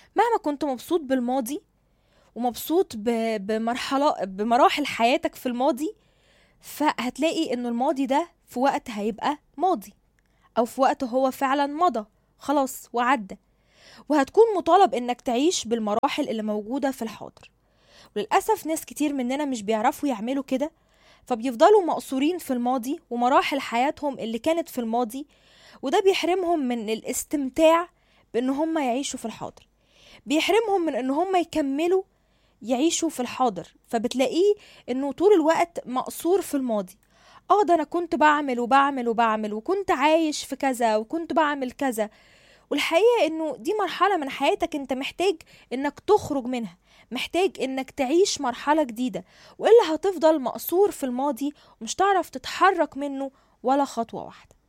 مهما كنت مبسوط بالماضي ومبسوط بمراحل حياتك في الماضي، فهتلاقي انه الماضي ده في وقت هيبقى ماضي، او في وقت هو فعلا مضى خلاص وعدى، وهتكون مطالب انك تعيش بالمراحل اللي موجودة في الحاضر. وللأسف ناس كتير مننا مش بيعرفوا يعملوا كده، فبيفضلوا مقصورين في الماضي ومراحل حياتهم اللي كانت في الماضي، وده بيحرمهم من الاستمتاع بان هم يعيشوا في الحاضر، بيحرمهم من ان هم يكملوا يعيشوا في الحاضر. فبتلاقيه انه طول الوقت مقصور في الماضي. ده انا كنت بعمل وبعمل وبعمل وكنت عايش في كذا وكنت بعمل كذا، والحقيقة انه دي مرحلة من حياتك انت محتاج انك تخرج منها، محتاج انك تعيش مرحلة جديدة، وإلا هتفضل مقصور في الماضي ومش تعرف تتحرك منه ولا خطوة واحدة.